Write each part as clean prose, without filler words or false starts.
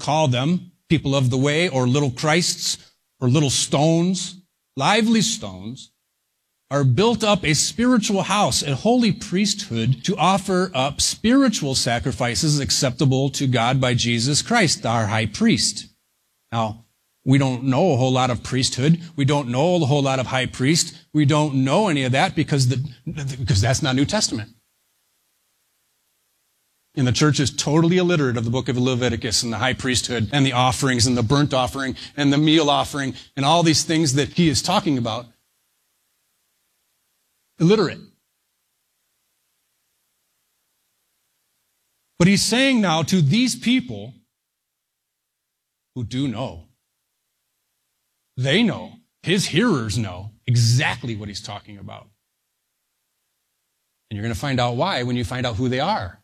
call them people of the way or little Christs or little stones, lively stones, are built up a spiritual house, a holy priesthood to offer up spiritual sacrifices acceptable to God by Jesus Christ, our high priest. Now, we don't know a whole lot of priesthood. We don't know a whole lot of high priest. We don't know any of that because that's not New Testament. And the church is totally illiterate of the book of Leviticus and the high priesthood and the offerings and the burnt offering and the meal offering and all these things that he is talking about. Illiterate. But he's saying now to these people who do know, they know, his hearers know exactly what he's talking about. And you're going to find out why when you find out who they are.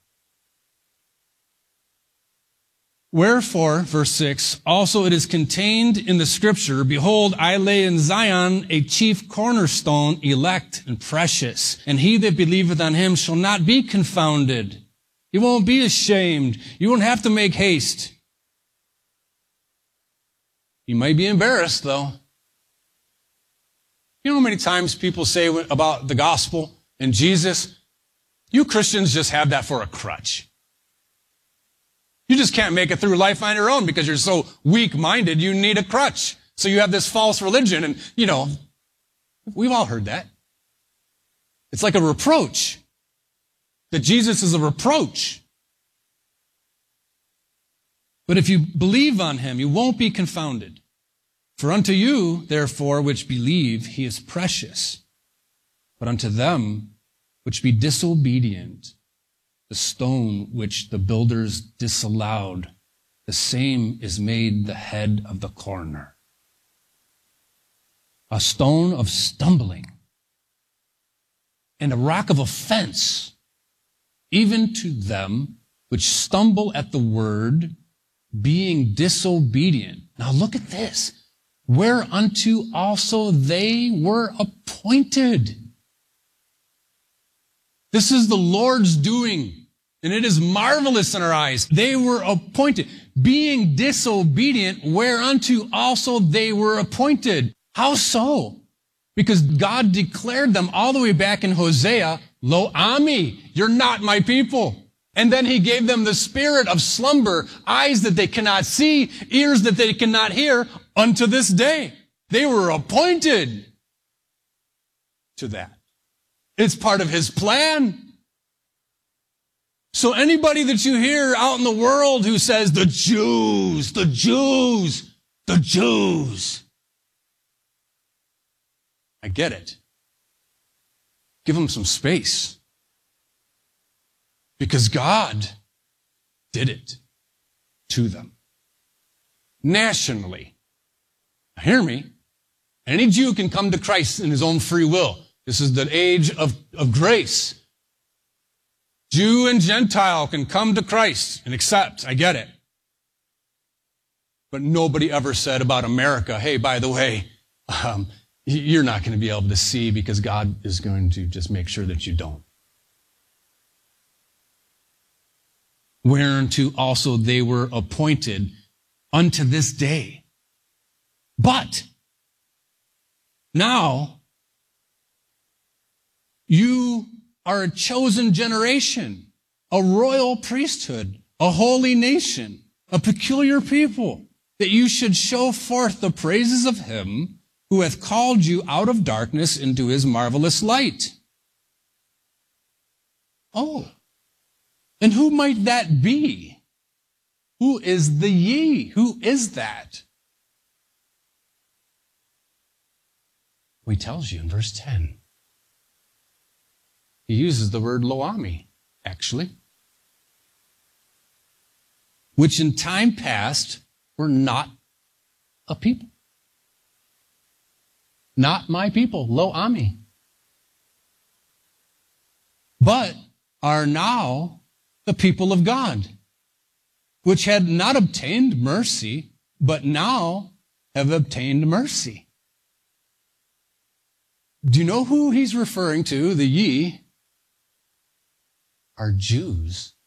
Wherefore, verse 6, also it is contained in the scripture, behold, I lay in Zion a chief cornerstone, elect and precious, and he that believeth on him shall not be confounded. He won't be ashamed. You won't have to make haste. You might be embarrassed, though. You know how many times people say about the gospel and Jesus, you Christians just have that for a crutch. You just can't make it through life on your own because you're so weak-minded, you need a crutch. So you have this false religion and, we've all heard that. It's like a reproach. That Jesus is a reproach. But if you believe on him, you won't be confounded. For unto you, therefore, which believe, he is precious. But unto them which be disobedient, the stone which the builders disallowed, the same is made the head of the corner. A stone of stumbling and a rock of offense, even to them which stumble at the word, being disobedient. Now look at this. Whereunto also they were appointed. This is the Lord's doing, and it is marvelous in our eyes. They were appointed, being disobedient, whereunto also they were appointed. How so? Because God declared them all the way back in Hosea, Lo Ami, you're not my people. And then he gave them the spirit of slumber, eyes that they cannot see, ears that they cannot hear, unto this day. They were appointed to that. It's part of his plan. So anybody that you hear out in the world who says, the Jews, the Jews, the Jews. I get it. Give them some space. Because God did it to them. Nationally. Now hear me. Any Jew can come to Christ in his own free will. This is the age of grace. Jew and Gentile can come to Christ and accept. I get it. But nobody ever said about America, hey, by the way, you're not going to be able to see because God is going to just make sure that you don't. Whereunto also they were appointed unto this day. But now you are a chosen generation, a royal priesthood, a holy nation, a peculiar people, that you should show forth the praises of him who hath called you out of darkness into his marvelous light. Oh, and who might that be? Who is the ye? Who is that? He tells you in verse 10. He uses the word Lo Ami, actually, which in time past were not a people. Not my people, Lo Ami. But are now the people of God, which had not obtained mercy, but now have obtained mercy. Do you know who he's referring to? The ye are Jews